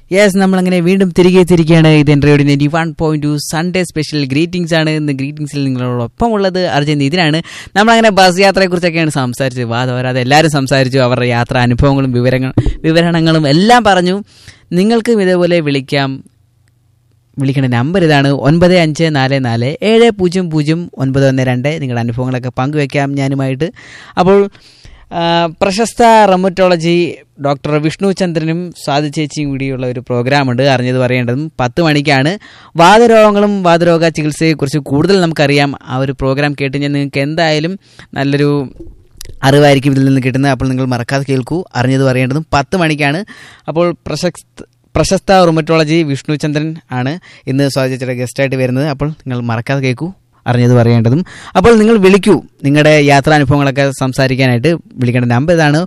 Yes, നമ്മളങ്ങനെ വീണ്ടും തിരികെ എത്തിയിരിക്കുകയാണ്. ഇത് എൻ്റെ റേഡിയോ 91.2 സൺഡേ സ്പെഷ്യൽ ഗ്രീറ്റിംഗ്സ് ആണ്. ഇന്ന് ഗ്രീറ്റിംഗ്സിൽ നിങ്ങളോടൊപ്പം ഉള്ളത് അർജുൻ ഇതിനാണ്. നമ്മളങ്ങനെ ബസ് യാത്രയെക്കുറിച്ചൊക്കെയാണ് സംസാരിച്ചത്. വാദവരാതെ എല്ലാവരും സംസാരിച്ചു. അവരുടെ യാത്രാ അനുഭവങ്ങളും വിവരണങ്ങളും എല്ലാം പറഞ്ഞു. നിങ്ങൾക്കും ഇതേപോലെ വിളിക്കേണ്ട നമ്പർ ഇതാണ് 9544700912. നിങ്ങളുടെ അനുഭവങ്ങളൊക്കെ പങ്കുവയ്ക്കാം ഞാനുമായിട്ട്. അപ്പോൾ പ്രശസ്ത റമറ്റോളജി ഡോക്ടർ വിഷ്ണു ചന്ദ്രനും സ്വാതി ചേച്ചിയും കൂടിയുള്ള ഒരു പ്രോഗ്രാമുണ്ട്, അറിഞ്ഞത് പറയേണ്ടതും 10 മണിക്കാണ്. വാതരോഗങ്ങളും വാതരോഗ ചികിത്സയെക്കുറിച്ച് കൂടുതൽ നമുക്കറിയാം. ആ ഒരു പ്രോഗ്രാം കേട്ട് ഞാൻ നിങ്ങൾക്ക് എന്തായാലും നല്ലൊരു അറിവായിരിക്കും ഇതിൽ നിന്ന് കിട്ടുന്നത്. അപ്പോൾ നിങ്ങൾ മറക്കാതെ കേൾക്കൂ. അറിഞ്ഞത് പറയേണ്ടതും 10 മണിക്കാണ്. അപ്പോൾ പ്രശസ്ത റൊമറ്റോളജി വിഷ്ണു ചന്ദ്രൻ ആണ് ഇന്ന് സ്വാതി ചേച്ചിയുടെ ഗസ്റ്റായിട്ട് വരുന്നത്. അപ്പോൾ നിങ്ങൾ മറക്കാതെ കേൾക്കൂ, അറിഞ്ഞത് പറയേണ്ടതും. അപ്പോൾ നിങ്ങൾ വിളിക്കൂ, നിങ്ങളുടെ യാത്രാനുഭവങ്ങളൊക്കെ സംസാരിക്കാനായിട്ട്. വിളിക്കേണ്ട നമ്പർ ഇതാണ്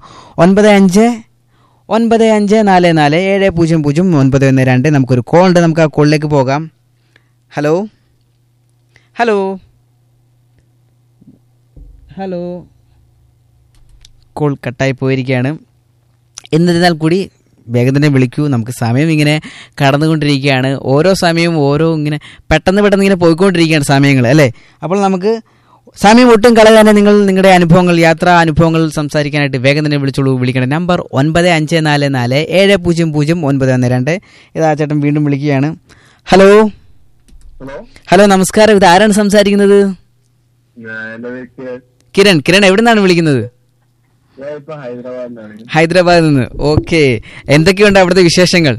954544700912. നമുക്കൊരു കോൾ ഉണ്ട്, നമുക്ക് ആ കോളിലേക്ക് പോകാം. ഹലോ ഹലോ ഹലോ കോൾ കട്ടായി പോയിരിക്കുകയാണ്. എന്നിരുന്നാൽ കൂടി വേഗം തന്നെ വിളിക്കൂ. നമുക്ക് സമയം ഇങ്ങനെ കടന്നുകൊണ്ടിരിക്കുകയാണ്. ഓരോ സമയവും ഇങ്ങനെ പെട്ടെന്ന് ഇങ്ങനെ പോയിക്കൊണ്ടിരിക്കുകയാണ് സമയങ്ങൾ, അല്ലേ? അപ്പോൾ നമുക്ക് സമയം ഒട്ടും കളയാതെ നിങ്ങൾ നിങ്ങളുടെ അനുഭവങ്ങൾ, യാത്രാ അനുഭവങ്ങൾ സംസാരിക്കാനായിട്ട് വേഗം തന്നെ വിളിച്ചോളൂ. വിളിക്കേണ്ട നമ്പർ 9544700912. ഇതാ ചേട്ടൻ വീണ്ടും വിളിക്കുകയാണ്. ഹലോ ഹലോ നമസ്കാരം. ഇത് ആരാണ് സംസാരിക്കുന്നത്? കിരൺ എവിടെ നിന്നാണ് വിളിക്കുന്നത്? ഹൈദരാബാദിൽ നിന്ന്. ഓക്കെ, എന്തൊക്കെയുണ്ട് അവിടുത്തെ വിശേഷങ്ങൾ?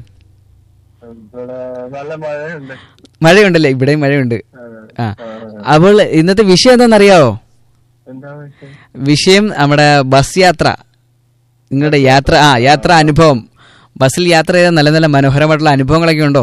മഴയുണ്ടല്ലേ? ഇവിടെയും മഴയുണ്ട്. ആ, അപ്പോൾ ഇന്നത്തെ വിഷയം എന്താണെന്നറിയാവോ? വിഷയം നമ്മുടെ ബസ് യാത്ര, നിങ്ങളുടെ യാത്രാ അനുഭവം. ബസ്സിൽ യാത്ര ചെയ്ത നല്ല നല്ല മനോഹരമായിട്ടുള്ള അനുഭവങ്ങളൊക്കെ ഉണ്ടോ?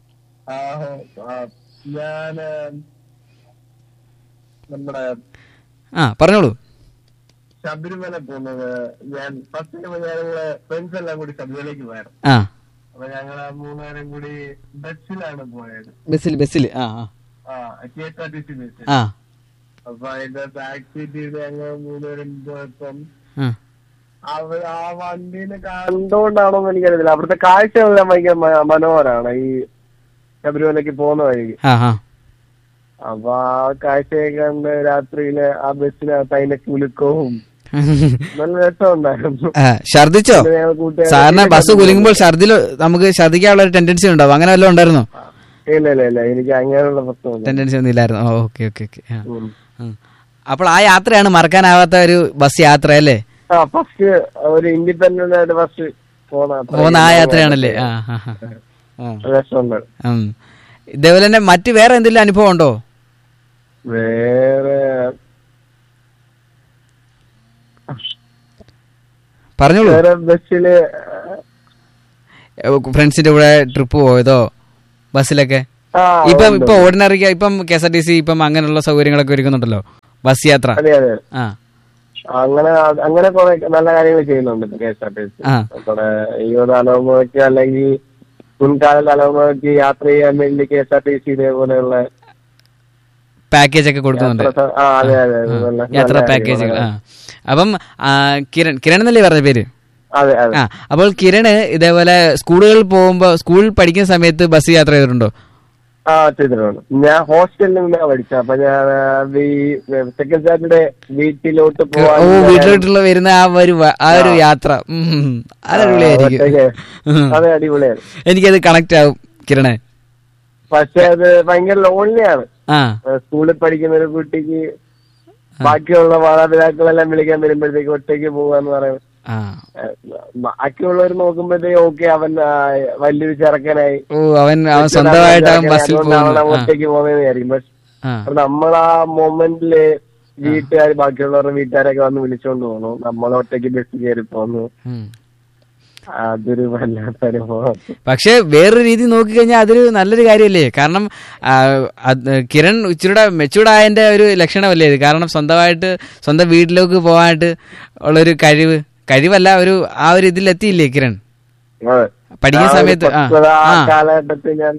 പറഞ്ഞോളൂ. ശബരിമല പോകുന്നത് ഞാൻ ഫസ്റ്റ് ഫ്രണ്ട്സ് എല്ലാം കൂടി ശബരിമലയ്ക്ക് പോയത്. അപ്പൊ ഞങ്ങള് 3 പേരും കൂടി ബസ്സിലാണ് പോയത്. ബസ്സിൽ KSRTC ബസ്. അപ്പൊ അതിന്റെ ടാക്സി ചെയ്ത് ഞങ്ങൾ 3 പേരും പോയപ്പം ആ വണ്ടീനെ കണ്ടോണ്ടാണോന്ന് എനിക്കറിയത്തില്ല, അവിടുത്തെ കാഴ്ചകളെല്ലാം ഭയങ്കര മനോഹരമാണ് ഈ ശബരിമലയ്ക്ക് പോകുന്ന വഴിക്ക്. അപ്പൊ ആ കാഴ്ചയൊക്കെ കണ്ട് രാത്രിയില് ആ ബസ്സിനകത്ത് അതിന്റെ കുലുക്കവും നല്ല രസമുണ്ടായിരുന്നു. ഛർദിച്ചോ? സാറിന് ബസ് കുലുങ്ങുമ്പോൾ നമുക്ക് ഛർദിക്കാനുള്ള ഒരു ടെൻഡൻസി ഉണ്ടാവും, അങ്ങനെ വല്ലതും ഉണ്ടായിരുന്നോ? ഇല്ല എനിക്ക് അങ്ങനെയുള്ള പ്രശ്നം ടെൻഡൻസി ഒന്നും ഇല്ലായിരുന്നു. ഓക്കെ. അപ്പോൾ ആ യാത്രയാണ് മറക്കാനാവാത്ത ഒരു ബസ് യാത്ര അല്ലേ? ഫസ്റ്റ് ഒരു ഇൻഡിപെൻഡന്റ് ആയിട്ട് ബസ് പോകുന്ന ആ യാത്രയാണല്ലേ? രസമുണ്ട്. ഇതേപോലെ തന്നെ മറ്റു വേറെ എന്തെങ്കിലും അനുഭവം ഉണ്ടോ? വേറെ പറഞ്ഞോളൂ. ബസ്സില് ഫ്രണ്ട്സിന്റെ കൂടെ ട്രിപ്പ് പോയതോ ബസ്സിലൊക്കെ? ഇപ്പൊ ഓർഡിനറി ഇപ്പം KSRTC ഇപ്പം അങ്ങനെയുള്ള സൗകര്യങ്ങളൊക്കെ ഒരുക്കുന്നുണ്ടല്ലോ ബസ് യാത്ര. അങ്ങനെ കുറെ നല്ല കാര്യങ്ങൾ ചെയ്യുന്നുണ്ട് KSRTC. നമ്മുടെ യുവ തലമുറയ്ക്ക് അല്ലെങ്കിൽ മുൻകാല തലമുറയ്ക്ക് യാത്ര ചെയ്യാൻ വേണ്ടി KSRTC ഇതേപോലെയുള്ള പാക്കേജ് ഒക്കെ കൊടുക്കുന്നുണ്ട്, യാത്രാ പാക്കേജുകൾ. അപ്പം കിരൺ എന്നല്ലേ പറഞ്ഞ പേര്? അപ്പോൾ കിരണ് ഇതേപോലെ സ്കൂളുകളിൽ പോകുമ്പോ, സ്കൂളിൽ പഠിക്കുന്ന സമയത്ത് ബസ് യാത്ര ചെയ്തിട്ടുണ്ടോ? ചെയ്തിട്ടുണ്ട്. ഞാൻ ഹോസ്റ്റലിൽ നിന്നാണ് പഠിച്ചത്. അപ്പൊ ഞാൻ സെക്കൻഡ് സാറ്റർഡേ വീട്ടിലോട്ടുള്ള വരുന്ന ആ ഒരു യാത്ര അത് അടിപൊളിയായിരിക്കും. അതെ, അടിപൊളിയാണ്. എനിക്കത് കണക്ട് ആവും കിരണേ. പക്ഷെ അത് ഭയങ്കര ലോൺലിയാണ്. സ്കൂളിൽ പഠിക്കുന്ന ഒരു കുട്ടിക്ക് ബാക്കിയുള്ള മാതാപിതാക്കളെല്ലാം വിളിക്കാൻ വരുമ്പോഴത്തേക്ക് ഒറ്റയ്ക്ക് പോവാന്ന് പറയുന്നത്, ബാക്കിയുള്ളവർ നോക്കുമ്പോഴത്തേക്ക് ഓക്കെ അവൻ വലിയൊരു ചെറുക്കനായി ഒറ്റയ്ക്ക് പോകുന്നതെന്ന് വിചാരിക്കും. പക്ഷെ നമ്മൾ ആ മൊമെന്റില് ബാക്കിയുള്ളവരുടെ വീട്ടുകാരൊക്കെ വന്ന് വിളിച്ചോണ്ട് പോന്നു, നമ്മൾ ഒറ്റയ്ക്ക് ബസ് കയറി പോന്നു. അതൊരു വല്ലാത്ത അനുഭവം. പക്ഷെ വേറൊരു രീതി നോക്കിക്കഴിഞ്ഞാൽ അതൊരു നല്ലൊരു കാര്യമല്ലേ? കാരണം കിരൺ ഇച്ചിരൂടെ മെച്ചൂർഡ് ആയതിന്റെ ഒരു ലക്ഷണമല്ലേ ഇത്? കാരണം സ്വന്തം വീട്ടിലേക്ക് പോകാനായിട്ട് ഉള്ളൊരു കഴിവല്ല, ആ ഒരു ഇതിലെത്തിയില്ലേ കിരൺ പഠിക്കുന്ന സമയത്ത്? കാലഘട്ടത്തിൽ ഞാൻ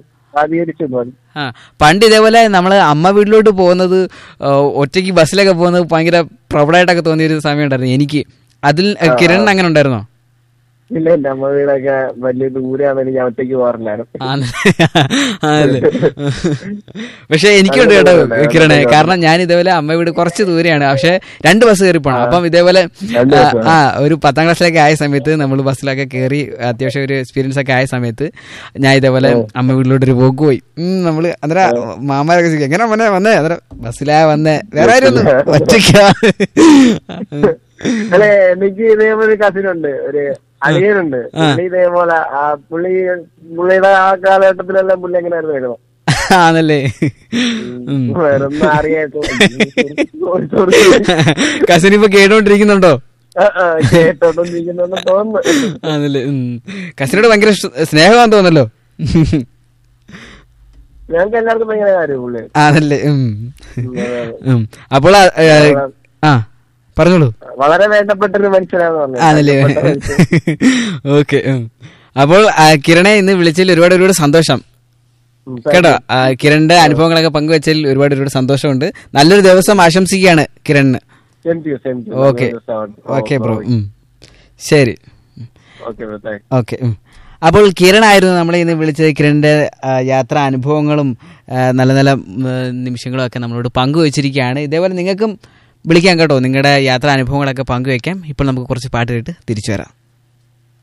പണ്ട് ഇതേപോലെ നമ്മള് അമ്മ വീട്ടിലോട്ട് പോകുന്നത്, ഒറ്റയ്ക്ക് ബസ്സിലൊക്കെ പോകുന്നത് ഭയങ്കര പ്രൗഡായിട്ടൊക്കെ തോന്നിയൊരു സമയം ഉണ്ടായിരുന്നു എനിക്ക്. അതിൽ കിരൺ അങ്ങനെ ഉണ്ടായിരുന്നോ? ഇല്ല, എന്റെ അമ്മ വീടൊക്കെ വലിയ ദൂരെയാണെന്ന് ഞാൻ ഒറ്റയ്ക്ക് പോകാറില്ലായിരുന്നു. പക്ഷെ എനിക്കുണ്ട് കേട്ടോ കിരണേ, കാരണം ഞാൻ ഇതേപോലെ അമ്മ വീട് കുറച്ച് ദൂരെയാണ്, പക്ഷെ 2 ബസ് കയറി പോണം. അപ്പം ഇതേപോലെ ഒരു 10ാം ക്ലാസ്സിലൊക്കെ ആയ സമയത്ത് നമ്മൾ ബസ്സിലൊക്കെ കയറി അത്യാവശ്യം ഒരു എക്സ്പീരിയൻസ് ഒക്കെ ആയ സമയത്ത് ഞാൻ ഇതേപോലെ അമ്മ വീട്ടിലോട്ടൊരു പോക്ക് പോയി. നമ്മള് അന്നേരം മാമാരൊക്കെ ചോദിക്കും എങ്ങനെ വന്നേ അന്നേരം ബസ്സിലാ വന്നേ, വേറെ ആരും ഒന്നും ഒറ്റയ്ക്കാ. അല്ലെ, എനിക്ക് ഇതേപോലെ കസിനുണ്ട്, ഒരു അളിയനുണ്ട്. പുള്ളി ഇതേപോലെ പുള്ളിയുടെ ആ കാലഘട്ടത്തിലെല്ലാം പുള്ളി എങ്ങനെയായിരുന്നു വരുന്നത് ആണല്ലേ. വേറൊന്നും അറിയാട്ടോ. കസിൻ ഇപ്പൊ കേട്ടോണ്ടിരിക്കുന്നുണ്ടോ? കേട്ടോണ്ടിരിക്കുന്നെന്ന് തോന്നുന്നു. ആണല്ലേ. കസിനോട് ഭയങ്കര സ്നേഹമാണെന്ന് തോന്നല്ലോ. ഞങ്ങൾക്ക് എല്ലാവർക്കും ഭയങ്കര കാര്യം പുള്ളി. ആണല്ലേ. അപ്പോൾ പറഞ്ഞോളൂ. വളരെ വേണ്ടപ്പെട്ടൊരു മനുഷ്യനാണെന്ന് പറഞ്ഞു. ആണല്ലേ. ഓക്കെ. അപ്പോൾ കിരണെ ഇന്ന് വിളിച്ചതിൽ ഒരുപാട് സന്തോഷം കേട്ടോ. കിരണിന്റെ അനുഭവങ്ങളൊക്കെ പങ്കുവെച്ചതിൽ ഒരുപാട് സന്തോഷമുണ്ട്. നല്ലൊരു ദിവസം ആശംസിക്കുകയാണ് കിരണിന്. Okay okay bro. ശരി. ഓക്കെ. അപ്പോൾ കിരണായിരുന്നു നമ്മളെ ഇന്ന് വിളിച്ചത്. കിരണിന്റെ യാത്രാ അനുഭവങ്ങളും നല്ല നല്ല നിമിഷങ്ങളും ഒക്കെ നമ്മളോട് പങ്കുവച്ചിരിക്കുകയാണ്. ഇതേപോലെ നിങ്ങൾക്കും വിളിക്കാം കേട്ടോ, നിങ്ങളുടെ യാത്രാ അനുഭവങ്ങളൊക്കെ പങ്കുവയ്ക്കാം. ഇപ്പോൾ നമുക്ക് കുറച്ച് പാട്ട് കേട്ട് തിരിച്ചു വരാം.